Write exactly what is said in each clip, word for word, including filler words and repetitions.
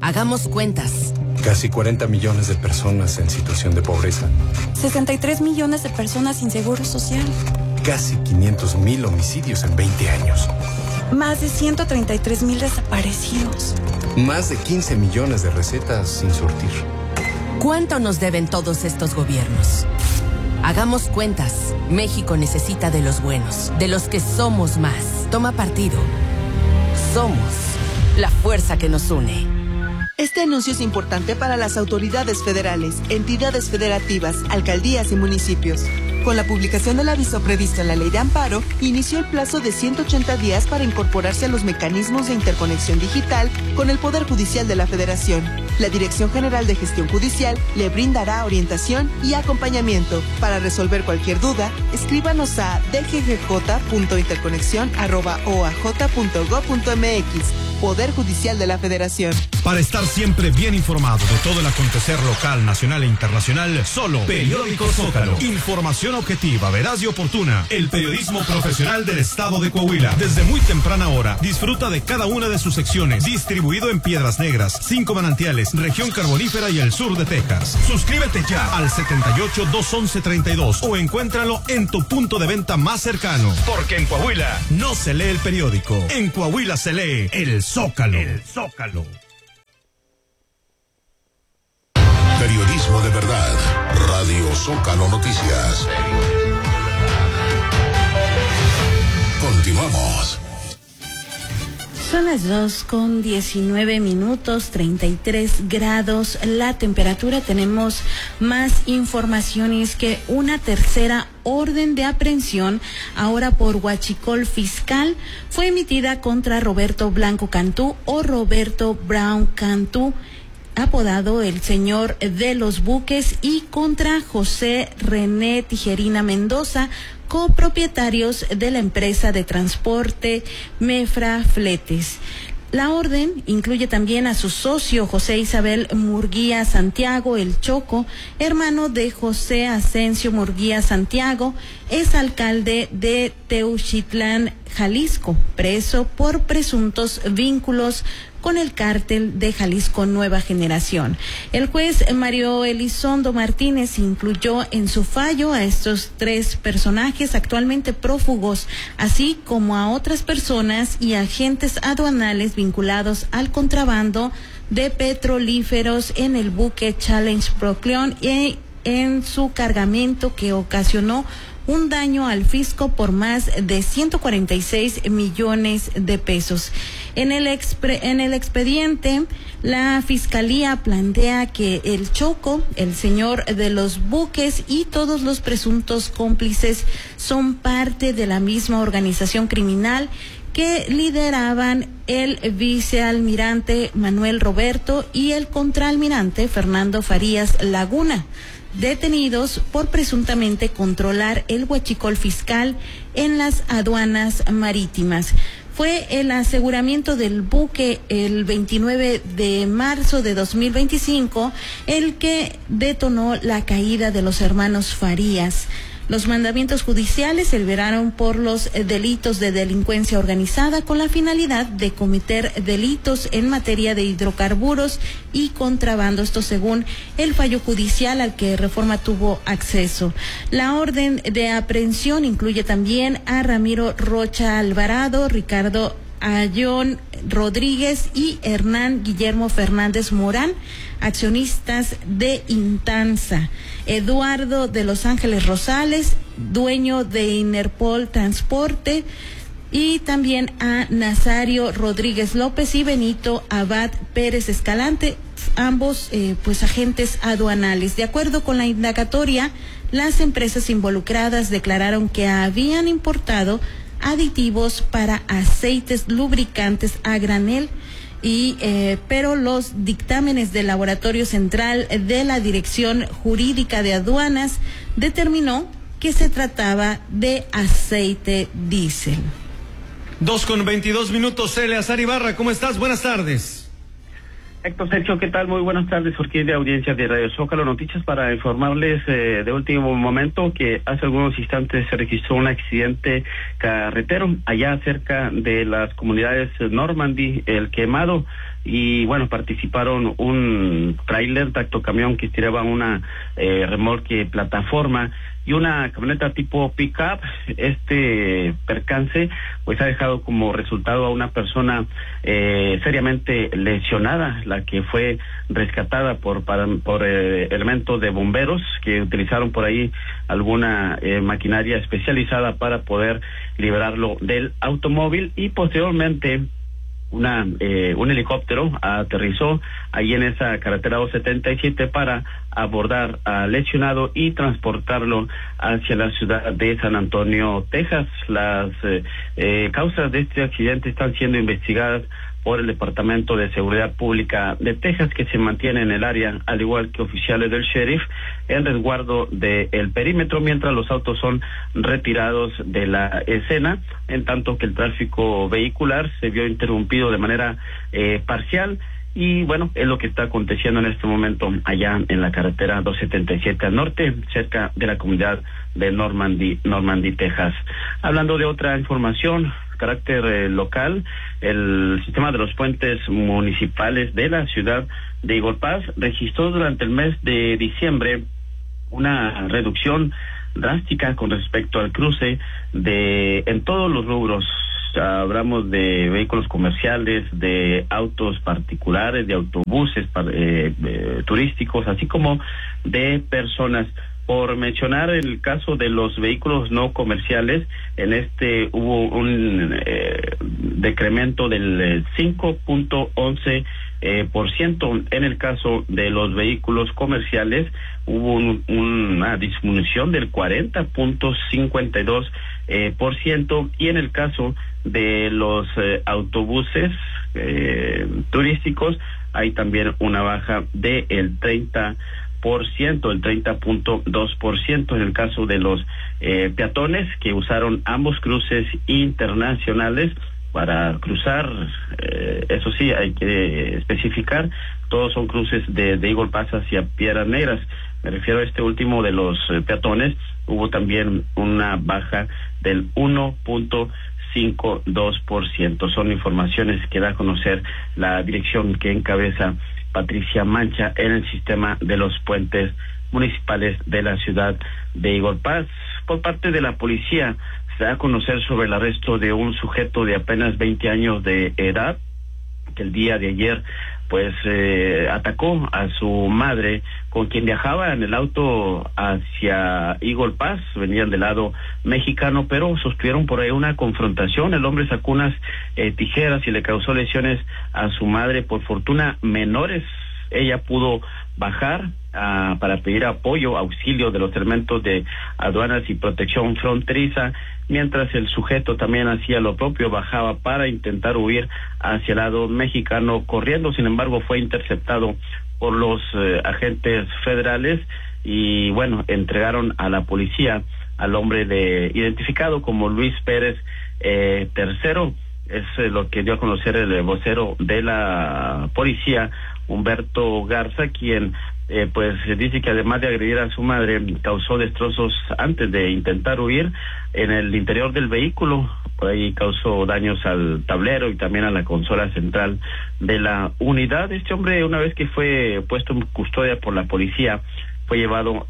Hagamos cuentas. Casi cuarenta millones de personas en situación de pobreza. sesenta y tres millones de personas sin seguro social. Casi quinientos mil homicidios en veinte años. Más de ciento treinta y tres mil desaparecidos. Más de quince millones de recetas sin surtir. ¿Cuánto nos deben todos estos gobiernos? Hagamos cuentas. México necesita de los buenos, de los que somos más. Toma partido. Somos la fuerza que nos une. Este anuncio es importante para las autoridades federales, entidades federativas, alcaldías y municipios. Con la publicación del aviso previsto en la Ley de Amparo, inició el plazo de ciento ochenta días para incorporarse a los mecanismos de interconexión digital con el Poder Judicial de la Federación. La Dirección General de Gestión Judicial le brindará orientación y acompañamiento. Para resolver cualquier duda, escríbanos a d g g j punto interconexión arroba o a j punto gob punto m x. Poder Judicial de la Federación. Para estar siempre bien informado de todo el acontecer local, nacional e internacional, solo Periódico Zócalo. Información objetiva, veraz y oportuna. El periodismo profesional del estado de Coahuila. Desde muy temprana hora, disfruta de cada una de sus secciones. Distribuido en Piedras Negras, Cinco Manantiales, Región Carbonífera y el sur de Texas. Suscríbete ya al setenta y ocho, doscientos once, treinta y dos o encuéntralo en tu punto de venta más cercano. Porque en Coahuila no se lee el periódico. En Coahuila se lee el Zócalo. El Zócalo. Periodismo de verdad. Radio Zócalo Noticias. Continuamos. Son las dos con diecinueve minutos, treinta y tres grados la temperatura. Tenemos más informaciones que una tercera orden de aprehensión, ahora por huachicol fiscal, fue emitida contra Roberto Blanco Cantú o Roberto Brown Cantú, apodado el señor de los buques, y contra José René Tijerina Mendoza, copropietarios de la empresa de transporte Mefra Fletes. La orden incluye también a su socio José Isabel Murguía Santiago, el Choco, hermano de José Asensio Murguía Santiago, es alcalde de Teuchitlán, Jalisco, preso por presuntos vínculos con el cártel de Jalisco Nueva Generación. El juez Mario Elizondo Martínez incluyó en su fallo a estos tres personajes actualmente prófugos, así como a otras personas y agentes aduanales vinculados al contrabando de petrolíferos en el buque Challenge Procleon y en su cargamento que ocasionó un daño al fisco por más de ciento cuarenta y seis millones de pesos. En el, expre, en el expediente, la Fiscalía plantea que el Choco, el señor de los buques y todos los presuntos cómplices son parte de la misma organización criminal que lideraban el vicealmirante Manuel Roberto y el contraalmirante Fernando Farías Laguna, detenidos por presuntamente controlar el huachicol fiscal en las aduanas marítimas. Fue el aseguramiento del buque el veintinueve de marzo de dos mil veinticinco el que detonó la caída de los hermanos Farías. Los mandamientos judiciales se liberaron por los delitos de delincuencia organizada con la finalidad de cometer delitos en materia de hidrocarburos y contrabando, esto según el fallo judicial al que Reforma tuvo acceso. La orden de aprehensión incluye también a Ramiro Rocha Alvarado, Ricardo Ayón Rodríguez y Hernán Guillermo Fernández Morán, accionistas de Intanza, Eduardo de Los Ángeles Rosales, dueño de Inerpol Transporte, y también a Nazario Rodríguez López y Benito Abad Pérez Escalante, ambos eh, pues agentes aduanales. De acuerdo con la indagatoria, las empresas involucradas declararon que habían importado aditivos para aceites lubricantes a granel, y eh, pero los dictámenes del Laboratorio Central de la Dirección Jurídica de Aduanas determinó que se trataba de aceite diésel. Dos con veintidós minutos, Eleazar Ibarra, ¿cómo estás? Buenas tardes. Héctor, Sergio, ¿qué tal? Muy buenas tardes, aquí de audiencia de Radio Zócalo Noticias, para informarles eh, de último momento que hace algunos instantes se registró un accidente carretero allá cerca de las comunidades Normandy, El Quemado, y bueno, participaron un tráiler, tractocamión que tiraba una eh, remolque plataforma y una camioneta tipo pick-up. Este percance pues ha dejado como resultado a una persona eh, seriamente lesionada, la que fue rescatada por para, por eh, elementos de bomberos que utilizaron por ahí alguna eh, maquinaria especializada para poder liberarlo del automóvil, y posteriormente una eh, un helicóptero aterrizó ahí en esa carretera dos setenta y siete para abordar al lesionado y transportarlo hacia la ciudad de San Antonio, Texas. Las eh, eh, causas de este accidente están siendo investigadas por el Departamento de Seguridad Pública de Texas, que se mantiene en el área, al igual que oficiales del sheriff, en resguardo del perímetro, mientras los autos son retirados de la escena, en tanto que el tráfico vehicular se vio interrumpido de manera eh, parcial. Y bueno, es lo que está aconteciendo en este momento allá en la carretera dos setenta y siete al norte, cerca de la comunidad de Normandy, Normandy, Texas. Hablando de otra información, carácter eh, local, el sistema de los puentes municipales de la ciudad de Eagle Pass registró durante el mes de diciembre una reducción drástica con respecto al cruce de en todos los rubros. Hablamos de vehículos comerciales, de autos particulares, de autobuses eh, eh, turísticos, así como de personas. Por mencionar el caso de los vehículos no comerciales, en este hubo un eh, decremento del cinco punto once eh, por ciento. En el caso de los vehículos comerciales hubo un, una disminución del cuarenta punto cincuenta y dos eh, por ciento, y en el caso de los eh, autobuses eh, turísticos hay también una baja del treinta por ciento, el treinta punto dos por ciento. En el caso de los eh, peatones que usaron ambos cruces internacionales para cruzar, eh, eso sí, hay que especificar, todos son cruces de, de Eagle Pass hacia Piedras Negras. Me refiero a este último de los eh, peatones, hubo también una baja del uno punto cincuenta y dos por ciento. Son informaciones que da a conocer la dirección que encabeza Patricia Mancha en el sistema de los puentes municipales de la ciudad de Eagle Pass. Por parte de la policía se da a conocer sobre el arresto de un sujeto de apenas veinte años de edad que el día de ayer pues eh, atacó a su madre, con quien viajaba en el auto hacia Eagle Pass. Venían del lado mexicano, pero sostuvieron por ahí una confrontación. El hombre sacó unas eh, tijeras y le causó lesiones a su madre, por fortuna menores. Ella pudo bajar uh, para pedir apoyo, auxilio de los elementos de aduanas y protección fronteriza, mientras el sujeto también hacía lo propio, bajaba para intentar huir hacia el lado mexicano corriendo. Sin embargo, fue interceptado por los eh, agentes federales y bueno, entregaron a la policía al hombre de identificado como Luis Pérez eh, tercero. Es eh, lo que dio a conocer el vocero de la policía, Humberto Garza, quien eh, pues dice que además de agredir a su madre, causó destrozos antes de intentar huir en el interior del vehículo. Por ahí causó daños al tablero y también a la consola central de la unidad. Este hombre, una vez que fue puesto en custodia por la policía, fue llevado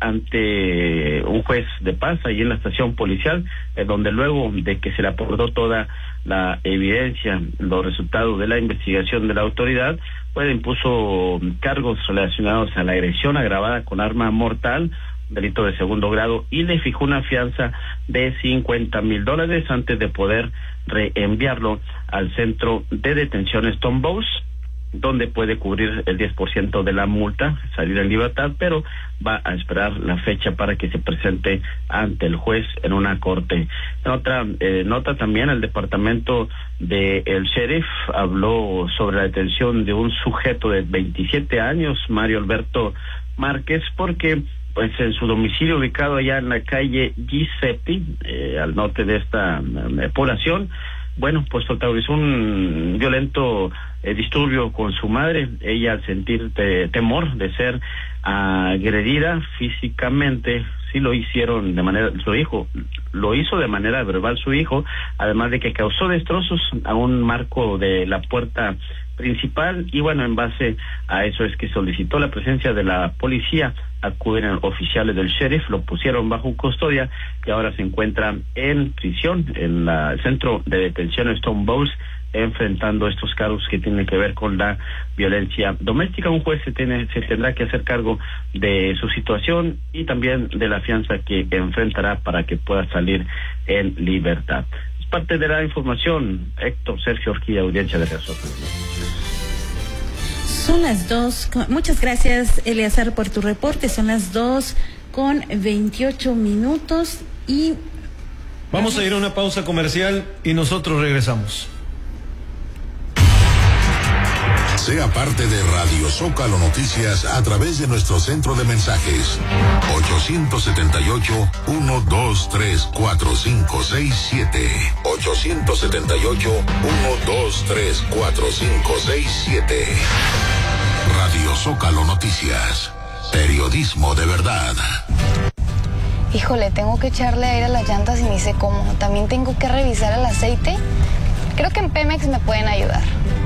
ante un juez de paz ahí en la estación policial, eh, donde luego de que se le aportó toda la evidencia, los resultados de la investigación de la autoridad, pues impuso cargos relacionados a la agresión agravada con arma mortal, delito de segundo grado, y le fijó una fianza de cincuenta mil dólares antes de poder reenviarlo al centro de detención Stone Bows, donde puede cubrir el diez por ciento de la multa, salir en libertad, pero va a esperar la fecha para que se presente ante el juez en una corte. En otra eh, nota también, el departamento de el sheriff habló sobre la detención de un sujeto de veintisiete años, Mario Alberto Márquez, porque pues en su domicilio ubicado allá en la calle Giuseppe, eh, al norte de esta eh, población, bueno, pues protagonizó un violento eh, disturbio con su madre. Ella, al sentir te, temor de ser agredida físicamente, sí lo hicieron de manera, su hijo, lo hizo de manera verbal su hijo, además de que causó destrozos a un marco de la puerta principal, y bueno, en base a eso es que solicitó la presencia de la policía. Acuden oficiales del sheriff, lo pusieron bajo custodia y ahora se encuentra en prisión en la, el centro de detención Stone Bowls, enfrentando estos cargos que tienen que ver con la violencia doméstica. Un juez se tiene se tendrá que hacer cargo de su situación y también de la fianza que enfrentará para que pueda salir en libertad. Es parte de la información. Héctor Sergio Orquídea, audiencia de Resort. Son las dos, con, muchas gracias Eleazar por tu reporte, son las dos con veintiocho minutos y... Vamos a ir a una pausa comercial y nosotros regresamos. Sea parte de Radio Zócalo Noticias a través de nuestro centro de mensajes ocho siete ocho, uno dos tres, cuatro cinco seis siete ocho siete ocho, uno dos tres, cuatro cinco seis siete. Radio Zócalo Noticias, periodismo de verdad. Híjole, tengo que echarle aire a las llantas y ni sé cómo. También tengo que revisar el aceite. Creo que en Pemex me pueden ayudar.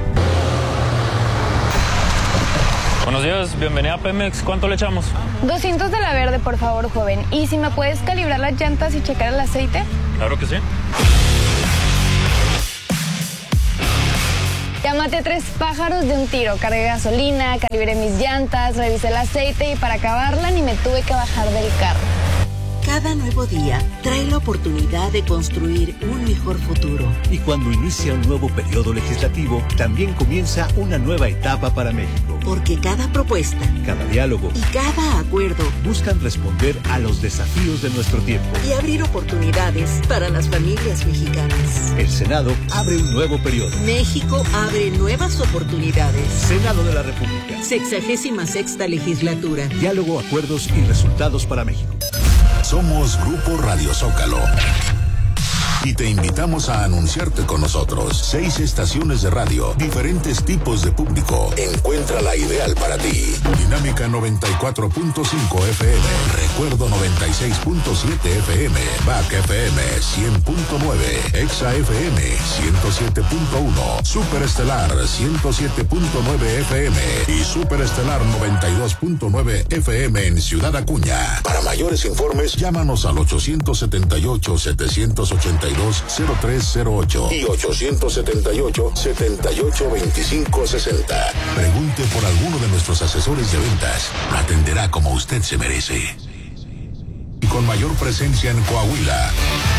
Buenos días, bienvenida a Pemex. ¿Cuánto le echamos? doscientos de la verde, por favor, joven. ¿Y si me puedes calibrar las llantas y checar el aceite? Claro que sí. Ya maté tres pájaros de un tiro. Cargué gasolina, calibré mis llantas, revisé el aceite y para acabarla ni me tuve que bajar del carro. Cada nuevo día trae la oportunidad de construir un mejor futuro. Y cuando inicia un nuevo periodo legislativo, también comienza una nueva etapa para México. Porque cada propuesta, cada diálogo y cada acuerdo buscan responder a los desafíos de nuestro tiempo y abrir oportunidades para las familias mexicanas. El Senado abre un nuevo periodo. México abre nuevas oportunidades. Senado de la República. Sexagésima sexta legislatura. Diálogo, acuerdos y resultados para México. Somos Grupo Radio Zócalo y te invitamos a anunciarte con nosotros. Seis estaciones de radio, diferentes tipos de público. Encuentra la ideal para ti. Dinámica noventa y cuatro punto cinco F M, Recuerdo noventa y seis punto siete F M, B A C F M cien punto nueve, Exa F M ciento siete punto uno, Superestelar ciento siete punto nueve F M y Superestelar noventa y dos punto nueve F M en Ciudad Acuña. Para mayores informes, llámanos al ocho siete ocho, siete ocho dos, cero tres cero ocho y ocho siete ocho, siete ocho dos cinco seis cero. Pregunte por alguno de nuestros asesores de ventas. Lo atenderá como usted se merece. Y con mayor presencia en Coahuila.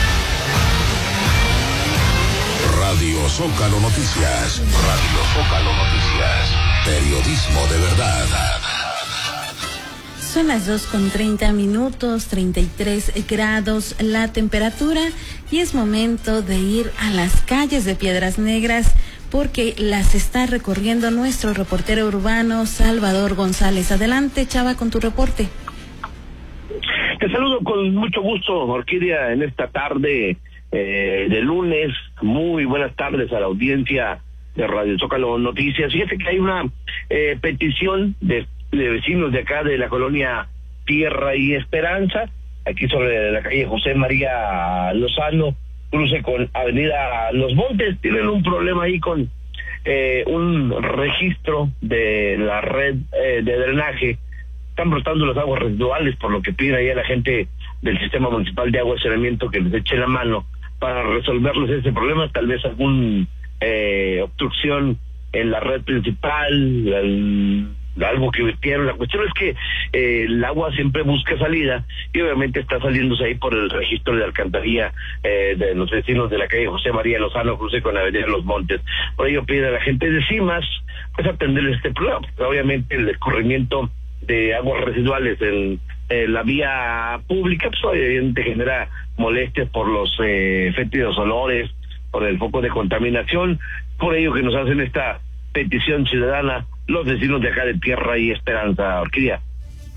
Radio Zócalo Noticias. Radio Zócalo Noticias. Periodismo de verdad. Son las dos con treinta minutos, treinta y tres grados la temperatura y es momento de ir a las calles de Piedras Negras porque las está recorriendo nuestro reportero urbano Salvador González. Adelante, Chava, con tu reporte. Te saludo con mucho gusto, Orquídea, en esta tarde eh, de lunes. Muy buenas tardes a la audiencia de Radio Zócalo Noticias. Fíjate que hay una eh, petición de de vecinos de acá de la colonia Tierra y Esperanza, aquí sobre la calle José María Lozano, cruce con avenida Los Montes. Tienen un problema ahí con eh, un registro de la red eh, de drenaje. Están brotando las aguas residuales, por lo que piden ahí a la gente del Sistema Municipal de Agua y Saneamiento que les eche la mano para resolverles ese problema. Tal vez algún eh, obstrucción en la red principal, el algo que vertieron. La cuestión es que eh, el agua siempre busca salida y obviamente está saliéndose ahí por el registro de alcantarilla eh, de los vecinos de la calle José María Lozano, cruce con la avenida Los Montes. Por ello pide a la gente de CIMAS pues atender este problema. Obviamente el escurrimiento de aguas residuales en eh, la vía pública pues obviamente genera molestias por los eh, fétidos olores, por el foco de contaminación. Por ello que nos hacen esta petición ciudadana los vecinos de acá de Tierra y Esperanza, Orquídea.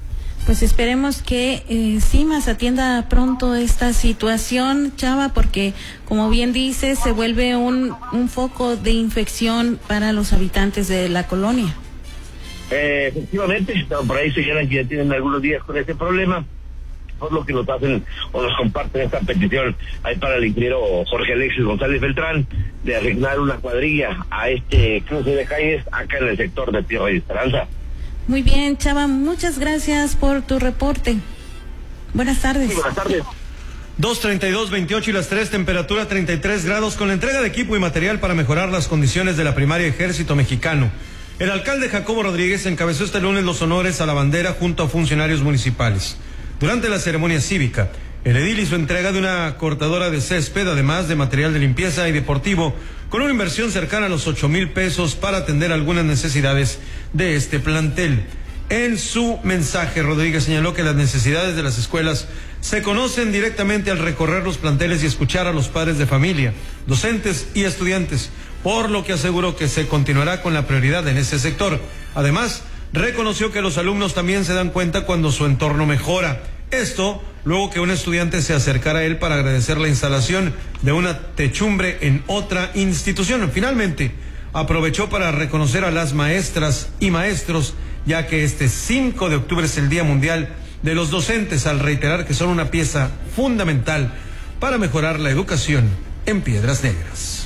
Pues esperemos que eh, CIMAS atienda pronto esta situación, Chava, porque como bien dice, se vuelve un, un foco de infección para los habitantes de la colonia. Eh, efectivamente, por ahí señalan que ya tienen algunos días con este problema, por lo que nos hacen o nos comparten esta petición ahí para el ingeniero Jorge Alexis González Beltrán de asignar una cuadrilla a este cruce de calles acá en el sector de Tierra y Esperanza. Muy bien, Chava, muchas gracias por tu reporte. Buenas tardes. Sí, buenas tardes. dos treinta y dos, veintiocho y las tres, temperatura treinta y tres grados, con la entrega de equipo y material para mejorar las condiciones de la primaria Ejército Mexicano. El alcalde Jacobo Rodríguez encabezó este lunes los honores a la bandera junto a funcionarios municipales. Durante la ceremonia cívica, el edil hizo entrega de una cortadora de césped, además de material de limpieza y deportivo, con una inversión cercana a los ocho mil pesos para atender algunas necesidades de este plantel. En su mensaje, Rodríguez señaló que las necesidades de las escuelas se conocen directamente al recorrer los planteles y escuchar a los padres de familia, docentes y estudiantes, por lo que aseguró que se continuará con la prioridad en ese sector. Además, reconoció que los alumnos también se dan cuenta cuando su entorno mejora. Esto luego que un estudiante se acercara a él para agradecer la instalación de una techumbre en otra institución. Finalmente, aprovechó para reconocer a las maestras y maestros, ya que este cinco de octubre es el Día Mundial de los Docentes, al reiterar que son una pieza fundamental para mejorar la educación en Piedras Negras.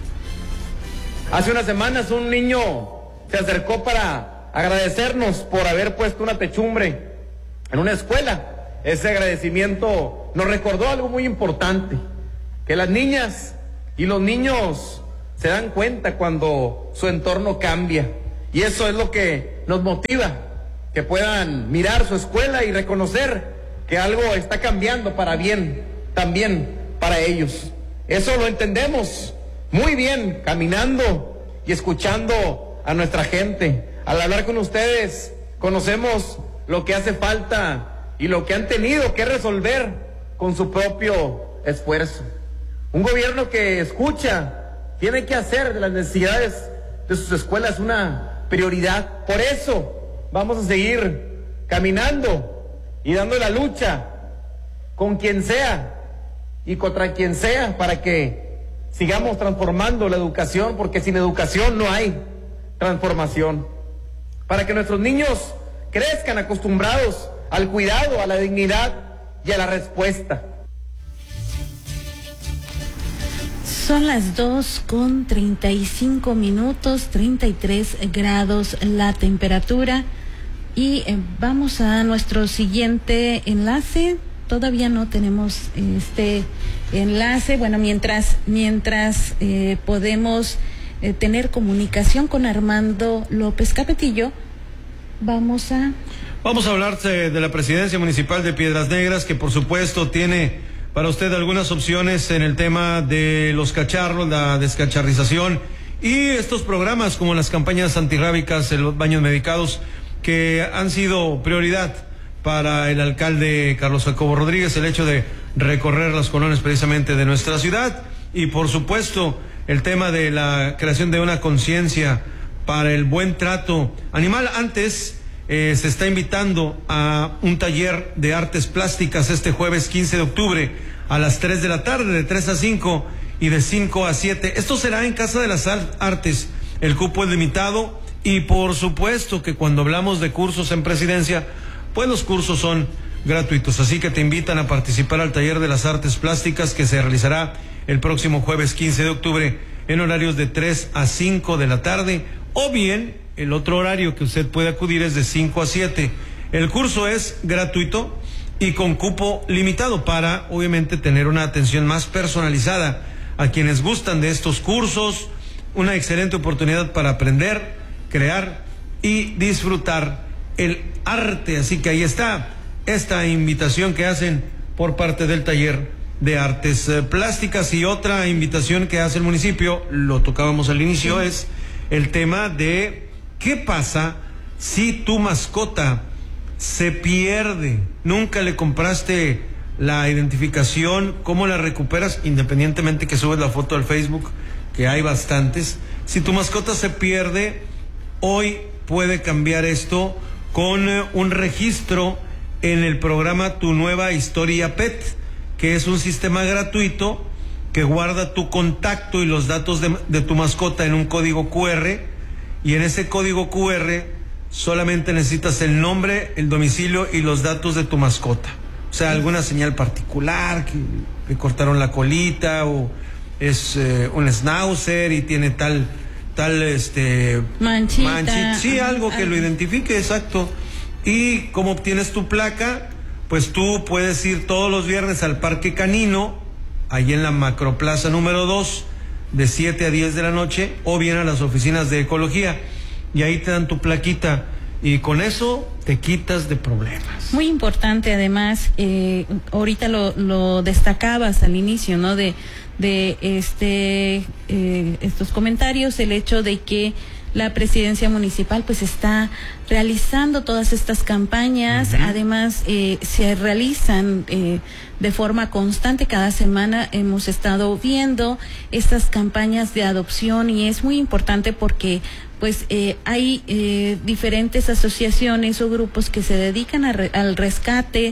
Hace unas semanas un niño se acercó para agradecernos por haber puesto una techumbre en una escuela. Ese agradecimiento nos recordó algo muy importante, que las niñas y los niños se dan cuenta cuando su entorno cambia, y eso es lo que nos motiva, que puedan mirar su escuela y reconocer que algo está cambiando para bien, también para ellos. Eso lo entendemos muy bien caminando y escuchando a nuestra gente. Al hablar con ustedes, conocemos lo que hace falta y lo que han tenido que resolver con su propio esfuerzo. Un gobierno que escucha tiene que hacer de las necesidades de sus escuelas una prioridad. Por eso vamos a seguir caminando y dando la lucha con quien sea y contra quien sea para que sigamos transformando la educación, porque sin educación no hay transformación. Para que nuestros niños crezcan acostumbrados al cuidado, a la dignidad y a la respuesta. Son las dos con treinta y cinco minutos, treinta y tres grados la temperatura. Y eh, vamos a nuestro siguiente enlace. Todavía no tenemos este enlace. Bueno, mientras, mientras eh, podemos eh, tener comunicación con Armando López Capetillo, vamos a... Vamos a hablar de la presidencia municipal de Piedras Negras, que por supuesto tiene para usted algunas opciones en el tema de los cacharros, la descacharrización y estos programas como las campañas antirrábicas, los baños medicados, que han sido prioridad para el alcalde Carlos Jacobo Rodríguez, el hecho de recorrer las colonias precisamente de nuestra ciudad, y por supuesto el tema de la creación de una conciencia para el buen trato animal. Antes eh, se está invitando a un taller de artes plásticas este jueves quince de octubre a las tres de la tarde, de tres a cinco y de cinco a siete. Esto será en Casa de las Artes. El cupo es limitado y por supuesto que cuando hablamos de cursos en presidencia, pues los cursos son gratuitos, así que te invitan a participar al taller de las artes plásticas que se realizará el próximo jueves quince de octubre en horarios de tres a cinco de la tarde, o bien el otro horario que usted puede acudir es de cinco a siete. El curso es gratuito y con cupo limitado para, obviamente, tener una atención más personalizada a quienes gustan de estos cursos. Una excelente oportunidad para aprender, crear y disfrutar el arte. Así que ahí está esta invitación que hacen por parte del taller de artes eh, plásticas. Y otra invitación que hace el municipio, lo tocábamos al inicio, sí, es el tema de qué pasa si tu mascota se pierde, nunca le compraste la identificación, ¿cómo la recuperas? Independientemente que subes la foto al Facebook, que hay bastantes. Si tu mascota se pierde, hoy puede cambiar esto con eh, un registro en el programa Tu Nueva Historia Pet, que es un sistema gratuito que guarda tu contacto y los datos de, de tu mascota en un código cu erre, y en ese código cu erre solamente necesitas el nombre, el domicilio y los datos de tu mascota. O sea, alguna señal particular, que, que cortaron la colita, o es eh, un schnauzer y tiene tal, tal, este... Manchita. manchita. Sí, algo que Ajá. lo identifique, exacto. Y como obtienes tu placa, pues tú puedes ir todos los viernes al Parque Canino, ahí en la Macroplaza número dos, de siete a diez de la noche, o bien a las oficinas de ecología, y ahí te dan tu plaquita, y con eso te quitas de problemas. Muy importante, además, eh, ahorita lo, lo destacabas al inicio, ¿no? De, de este, eh, estos comentarios, el hecho de que la presidencia municipal pues está realizando todas estas campañas. Uh-huh. Además eh, se realizan eh, de forma constante. Cada semana hemos estado viendo estas campañas de adopción, y es muy importante porque pues eh, hay eh, diferentes asociaciones o grupos que se dedican a re- al rescate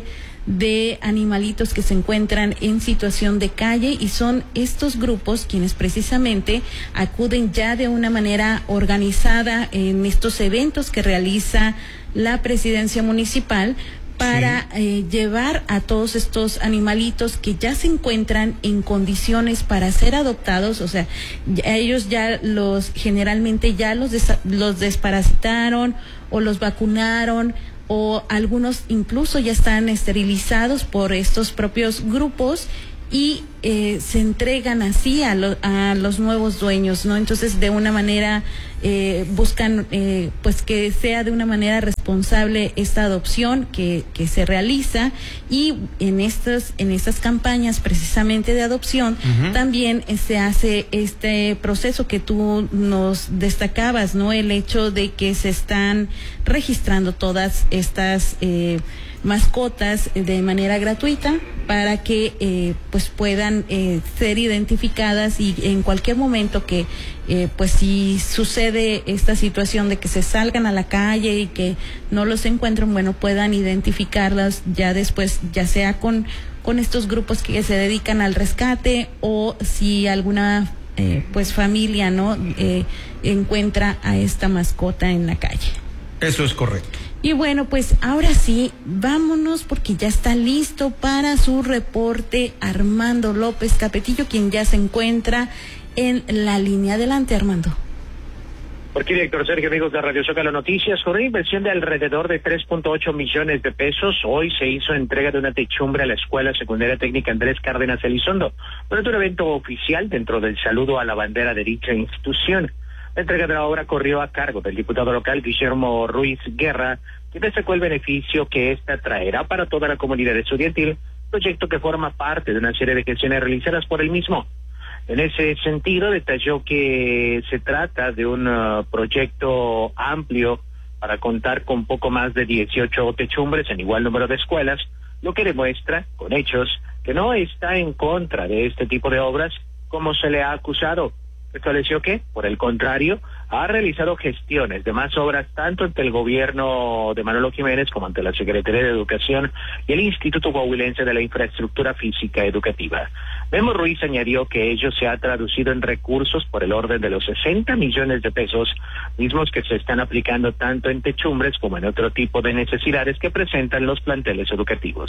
de animalitos que se encuentran en situación de calle, y son estos grupos quienes precisamente acuden ya de una manera organizada en estos eventos que realiza la presidencia municipal para sí. eh, llevar a todos estos animalitos que ya se encuentran en condiciones para ser adoptados. O sea, ya ellos ya los generalmente ya los des- los desparasitaron o los vacunaron, o algunos incluso ya están esterilizados por estos propios grupos, y eh, se entregan así a, lo, a los nuevos dueños, ¿no? Entonces, de una manera eh, buscan eh, pues que sea de una manera responsable esta adopción que, que se realiza, y en estas en estas campañas precisamente de adopción uh-huh. también eh, se hace este proceso que tú nos destacabas, ¿no? El hecho de que se están registrando todas estas eh, mascotas de manera gratuita para que eh, pues puedan eh, ser identificadas, y en cualquier momento que eh, pues si sucede esta situación de que se salgan a la calle y que no los encuentren, bueno, puedan identificarlas ya después, ya sea con con estos grupos que se dedican al rescate, o si alguna eh, pues familia no eh, encuentra a esta mascota en la calle. Eso es correcto. Y bueno, pues ahora sí, vámonos, porque ya está listo para su reporte Armando López Capetillo, quien ya se encuentra en la línea. Adelante, Armando. Por aquí, director Sergio, amigos de Radio Zócalo Noticias. Con una inversión de alrededor de tres punto ocho millones de pesos, hoy se hizo entrega de una techumbre a la Escuela Secundaria Técnica Andrés Cárdenas Elizondo, durante un evento oficial dentro del saludo a la bandera de dicha institución. La entrega de la obra corrió a cargo del diputado local Guillermo Ruiz Guerra, quien destacó el beneficio que esta traerá para toda la comunidad estudiantil, proyecto que forma parte de una serie de gestiones realizadas por el mismo. En ese sentido, detalló que se trata de un uh, proyecto amplio para contar con poco más de dieciocho techumbres en igual número de escuelas, lo que demuestra, con hechos, que no está en contra de este tipo de obras como se le ha acusado. Estableció que, por el contrario, ha realizado gestiones de más obras tanto ante el gobierno de Manolo Jiménez como ante la Secretaría de Educación y el Instituto Coahuilense de la Infraestructura Física Educativa. Memo Ruiz añadió que ello se ha traducido en recursos por el orden de los sesenta millones de pesos, mismos que se están aplicando tanto en techumbres como en otro tipo de necesidades que presentan los planteles educativos.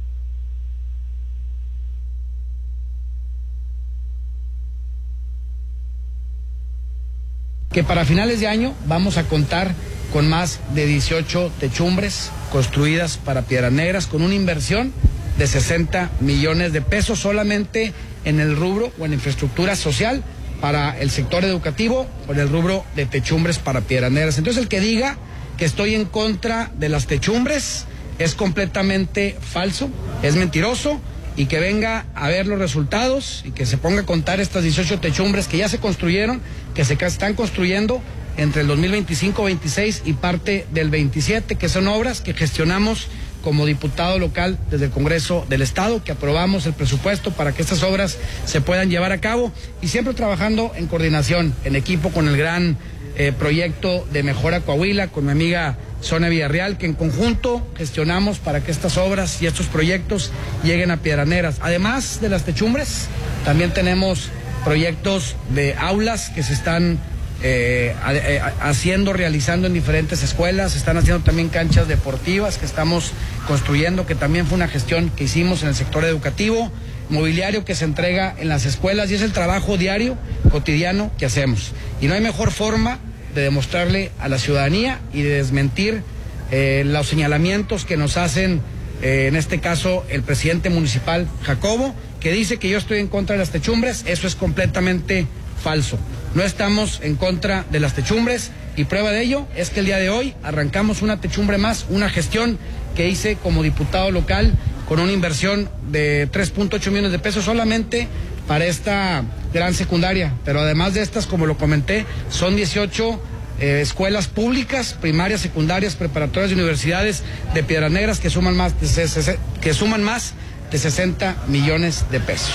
Que para finales de año vamos a contar con más de dieciocho techumbres construidas para Piedras Negras, con una inversión de sesenta millones de pesos solamente en el rubro o en infraestructura social para el sector educativo, o en el rubro de techumbres para Piedras Negras. Entonces, el que diga que estoy en contra de las techumbres es completamente falso, es mentiroso, y que venga a ver los resultados y que se ponga a contar estas dieciocho techumbres que ya se construyeron, que se están construyendo entre el dos mil veinticinco veintiséis y parte del veintisiete, que son obras que gestionamos como diputado local desde el Congreso del Estado, que aprobamos el presupuesto para que estas obras se puedan llevar a cabo, y siempre trabajando en coordinación, en equipo con el gran eh, proyecto de Mejora Coahuila, con mi amiga Zona Villarreal, que en conjunto gestionamos para que estas obras y estos proyectos lleguen a Piedras Negras. Además de las techumbres, también tenemos proyectos de aulas que se están eh, eh, haciendo, realizando en diferentes escuelas. Se están haciendo también canchas deportivas que estamos construyendo, que también fue una gestión que hicimos en el sector educativo, mobiliario que se entrega en las escuelas, y es el trabajo diario, cotidiano que hacemos. Y no hay mejor forma de demostrarle a la ciudadanía y de desmentir eh, los señalamientos que nos hacen, eh, en este caso, el presidente municipal Jacobo, que dice que yo estoy en contra de las techumbres. Eso es completamente falso. No estamos en contra de las techumbres, y prueba de ello es que el día de hoy arrancamos una techumbre más, una gestión que hice como diputado local con una inversión de tres punto ocho millones de pesos solamente para esta gran secundaria, pero además de estas, como lo comenté, son dieciocho eh, escuelas públicas, primarias, secundarias, preparatorias y universidades de Piedras Negras que suman más de, que suman más de sesenta millones de pesos.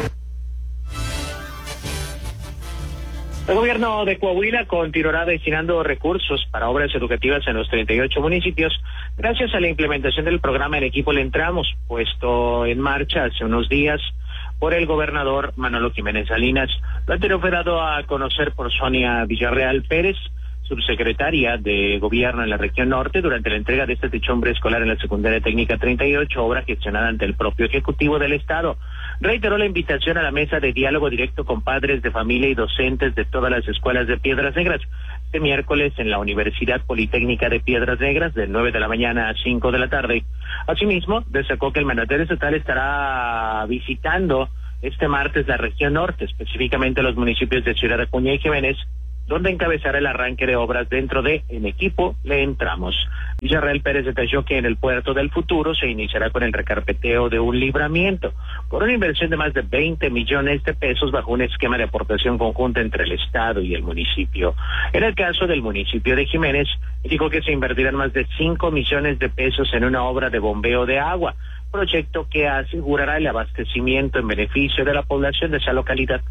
El gobierno de Coahuila continuará destinando recursos para obras educativas en los treinta y ocho municipios gracias a la implementación del programa En Equipo Le Entramos, puesto en marcha hace unos días por el gobernador Manolo Jiménez Salinas. Lo anterior fue dado a conocer por Sonia Villarreal Pérez, subsecretaria de Gobierno en la región norte, durante la entrega de esta techumbre escolar en la secundaria técnica treinta y ocho, obra gestionada ante el propio Ejecutivo del Estado. Reiteró la invitación a la mesa de diálogo directo con padres de familia y docentes de todas las escuelas de Piedras Negras, este miércoles en la Universidad Politécnica de Piedras Negras, de nueve de la mañana a cinco de la tarde. Asimismo, destacó que el mandatario estatal estará visitando este martes la región norte, específicamente los municipios de Ciudad Acuña y Jiménez, donde encabezará el arranque de obras dentro de En Equipo Le Entramos. Villarreal Pérez detalló que en el Puerto del Futuro se iniciará con el recarpeteo de un libramiento, con una inversión de más de veinte millones de pesos bajo un esquema de aportación conjunta entre el Estado y el municipio. En el caso del municipio de Jiménez, dijo que se invertirán más de cinco millones de pesos en una obra de bombeo de agua, proyecto que asegurará el abastecimiento en beneficio de la población de esa localidad.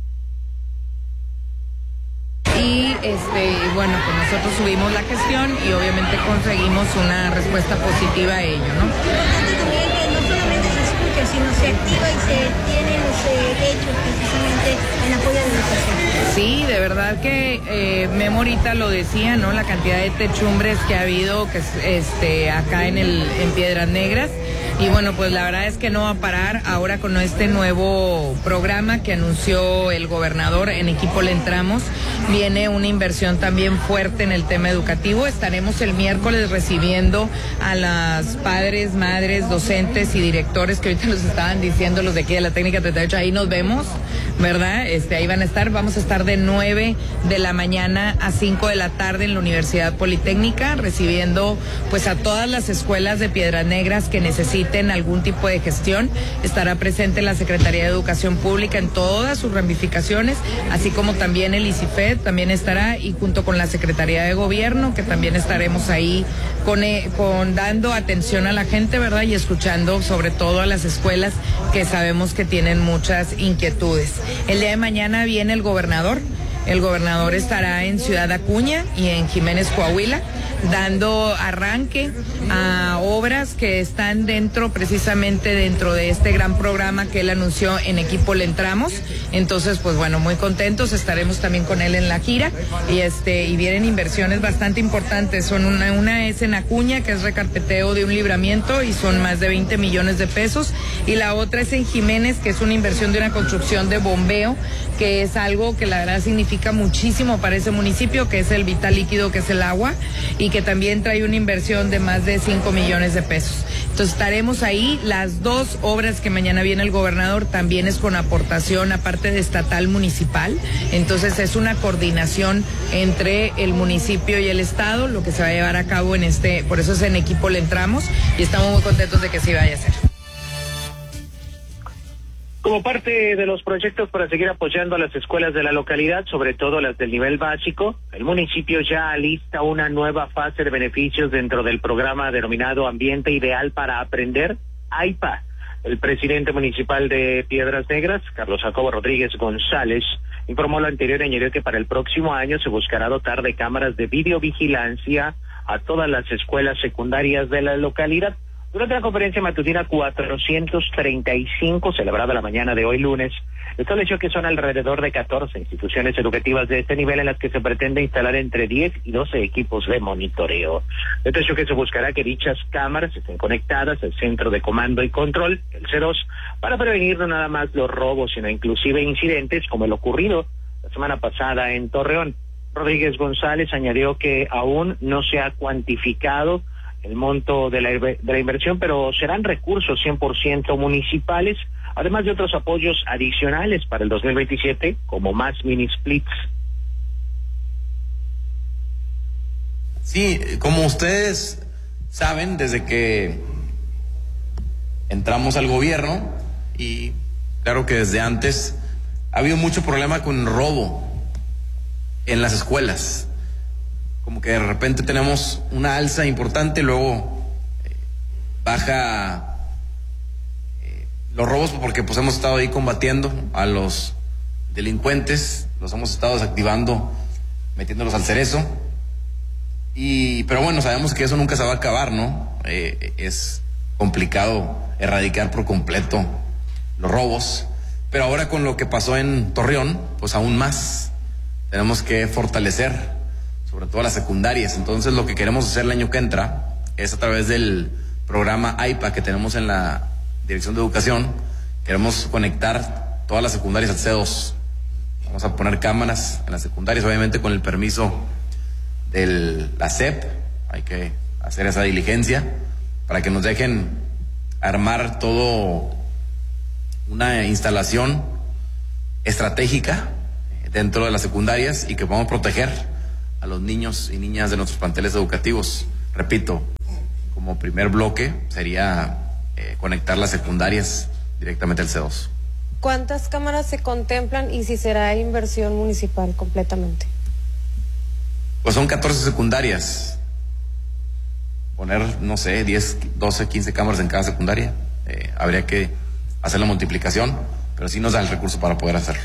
Y este, bueno, pues nosotros subimos la gestión y obviamente conseguimos una respuesta positiva a ello, ¿no? También que no solamente se escucha, sino se activa y se tiene los eh, hechos precisamente en apoyo de la educación. Sí, de verdad que eh, Memo ahorita lo decía, ¿no? La cantidad de techumbres que ha habido que este acá en el en Piedras Negras. Y bueno, pues la verdad es que no va a parar ahora con este nuevo programa que anunció el gobernador. En Equipo Le Entramos. Viene una inversión también fuerte en el tema educativo. Estaremos el miércoles recibiendo a las padres, madres, docentes y directores que ahorita nos estaban diciendo los de aquí de la técnica treinta y ocho. Ahí nos vemos, ¿verdad? Este, ahí van a estar. Vamos a estar de nueve de la mañana a cinco de la tarde en la Universidad Politécnica, recibiendo pues a todas las escuelas de Piedras Negras que necesitan algún tipo de gestión. Estará presente la Secretaría de Educación Pública en todas sus ramificaciones, así como también el ICIFED también estará, y junto con la Secretaría de Gobierno, que también estaremos ahí con, eh, con dando atención a la gente, ¿verdad? Y escuchando sobre todo a las escuelas que sabemos que tienen muchas inquietudes. El día de mañana viene el gobernador. El gobernador estará en Ciudad Acuña y en Jiménez, Coahuila, dando arranque a obras que están dentro, precisamente dentro de este gran programa que él anunció En Equipo Le Entramos. Entonces, pues bueno, muy contentos, estaremos también con él en la gira, y este, y vienen inversiones bastante importantes. Son una, una es en Acuña, que es recarpeteo de un libramiento, y son más de veinte millones de pesos, y la otra es en Jiménez, que es una inversión de una construcción de bombeo, que es algo que la verdad significa muchísimo para ese municipio, que es el vital líquido, que es el agua, y que también trae una inversión de más de cinco millones de pesos. Entonces estaremos ahí. Las dos obras que mañana viene el gobernador también es con aportación, aparte de estatal, municipal. Entonces es una coordinación entre el municipio y el Estado, lo que se va a llevar a cabo en este, por eso es En Equipo Le Entramos, y estamos muy contentos de que sí vaya a ser. Como parte de los proyectos para seguir apoyando a las escuelas de la localidad, sobre todo las del nivel básico, el municipio ya alista una nueva fase de beneficios dentro del programa denominado Ambiente Ideal para Aprender, A I P A. El presidente municipal de Piedras Negras, Carlos Jacobo Rodríguez González, informó lo anterior y añadió que para el próximo año se buscará dotar de cámaras de videovigilancia a todas las escuelas secundarias de la localidad. Durante la conferencia matutina cuatrocientos treinta y cinco, celebrada la mañana de hoy lunes, estableció que son alrededor de catorce instituciones educativas de este nivel en las que se pretende instalar entre diez y doce equipos de monitoreo. Detalló que se buscará que dichas cámaras estén conectadas al centro de comando y control, el C dos, para prevenir no nada más los robos, sino inclusive incidentes como el ocurrido la semana pasada en Torreón. Rodríguez González añadió que aún no se ha cuantificado el monto de la, de la inversión, pero serán recursos cien por ciento municipales, además de otros apoyos adicionales para el dos mil veintisiete, como más mini splits. Sí, como ustedes saben, desde que entramos al gobierno, y claro que desde antes, ha habido mucho problema con robo en las escuelas. Como que de repente tenemos una alza importante, luego eh, baja eh, los robos, porque pues hemos estado ahí combatiendo a los delincuentes, los hemos estado desactivando, metiéndolos al cerezo. Y pero bueno, sabemos que eso nunca se va a acabar, ¿no? Eh, es complicado erradicar por completo los robos, pero ahora con lo que pasó en Torreón, pues aún más tenemos que fortalecer sobre todo las secundarias. Entonces lo que queremos hacer el año que entra es, a través del programa A I P A que tenemos en la Dirección de Educación, queremos conectar todas las secundarias al C dos. Vamos a poner cámaras en las secundarias, obviamente con el permiso de la S E P. Hay que hacer esa diligencia para que nos dejen armar todo una instalación estratégica dentro de las secundarias y que podamos proteger a los niños y niñas de nuestros planteles educativos. Repito, como primer bloque sería eh, conectar las secundarias directamente al C dos. ¿Cuántas cámaras se contemplan y si será inversión municipal completamente? Pues son catorce secundarias. Poner, no sé, diez, doce, quince cámaras en cada secundaria. Eh, habría que hacer la multiplicación, pero sí nos da el recurso para poder hacerlo.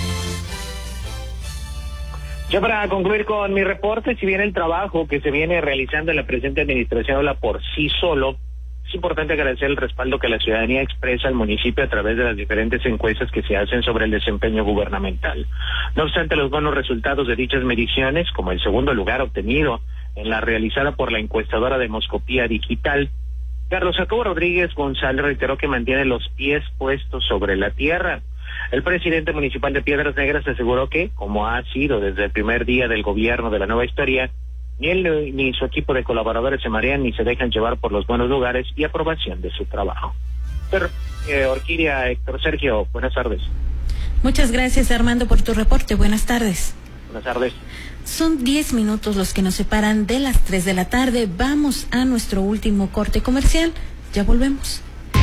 Ya para concluir con mi reporte, si bien el trabajo que se viene realizando en la presente administración habla por sí solo, es importante agradecer el respaldo que la ciudadanía expresa al municipio a través de las diferentes encuestas que se hacen sobre el desempeño gubernamental. No obstante los buenos resultados de dichas mediciones, como el segundo lugar obtenido en la realizada por la encuestadora Demoscopía Digital, Carlos Jacobo Rodríguez González reiteró que mantiene los pies puestos sobre la tierra. El presidente municipal de Piedras Negras aseguró que, como ha sido desde el primer día del gobierno de la nueva historia, ni él ni su equipo de colaboradores se marean ni se dejan llevar por los buenos lugares y aprobación de su trabajo. Pero, eh, Orquídea, Héctor Sergio, buenas tardes. Muchas gracias, Armando, por tu reporte. Buenas tardes. Buenas tardes. Son diez minutos los que nos separan de las tres de la tarde. Vamos a nuestro último corte comercial. Ya volvemos.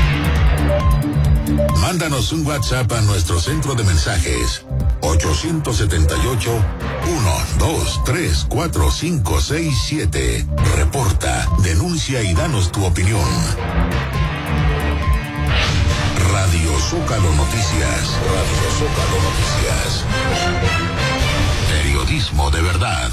Mándanos un WhatsApp a nuestro centro de mensajes ocho siete ocho, uno, dos, tres, cuatro, cinco, seis, siete. Reporta, denuncia y danos tu opinión. Radio Zócalo Noticias. Radio Zócalo Noticias.